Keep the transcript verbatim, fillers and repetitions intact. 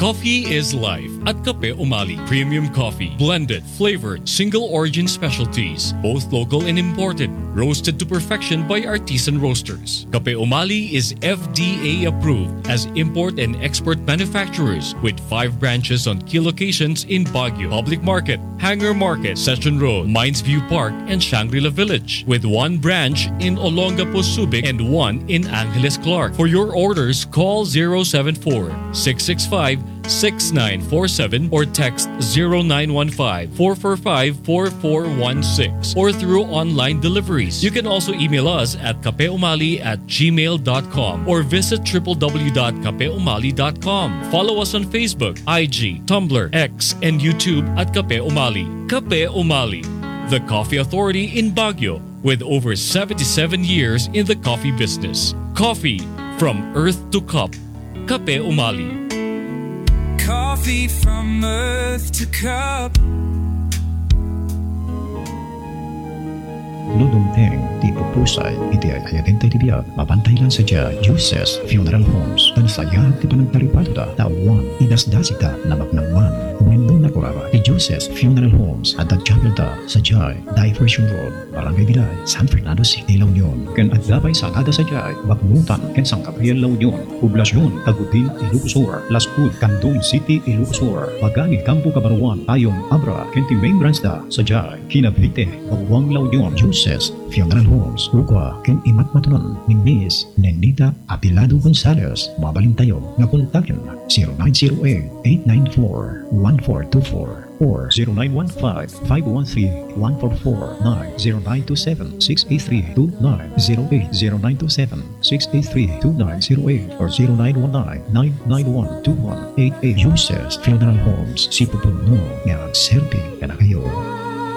Coffee is life at Kape Umali. Premium coffee, blended, flavored, single origin specialties, both local and imported, roasted to perfection by artisan roasters. Kape Umali is F D A approved as import and export manufacturers with five branches on key locations in Baguio, Public Market, Hangar Market, Session Road, Mines View Park, and Shangri-La Village, with one branch in Olongapo, Subic, and one in Angeles Clark. For your orders, call zero seven four, six six five, six nine four seven or text zero nine one five, four four five, four four one six or through online deliveries. You can also email us at kapeumali at gmail dot com or visit w w w dot kapeumali dot com. Follow us on Facebook, I G, Tumblr, X, and YouTube at Kape Umali. Kape Umali, the coffee authority in Baguio with over seventy-seven years in the coffee business. Coffee from earth to cup. Kape Umali. Coffee from earth to cup. Dudumteng, tipo pusay, iti ay ayatin tayo tibiyag, mapantay lang sadya, Juices Funeral Homes, dan sayang ti panagtaripado da, tawan, idasdasi ka, nabaknangman, umendo na kuraba, ti Juices Funeral Homes, at at chapel da, sadyay, Diversion Road, Barangay Bilay, San Fernando City, La Union, ken at gabay sa kada sadyay, baknutan, ken San Gabriel, La Union, Poblasyon, Tagutin, Ilocos, Las Cud, Candon City, Ilocos, Pagani, Campo Cabaruan, Ayong, Abra, ken ti main branch da, sadyay, Kinabite, Bagwang, La Union, Juices Funeral Homes, Ukwa, ken imat matunon ni Miss Nenita Apilado Gonzalez. Mabalin tayo na kontakin zero nine zero eight, eight nine four, one four two four or zero nine one five, five one three, one four four nine, zero nine two seven, six eight three, two nine zero eight, zero nine two seven, six eight three, two nine zero eight or zero nine one nine, nine nine one, two one eight eight. Juices Funeral Homes, si Pupuno nga agserbi ka na kayo.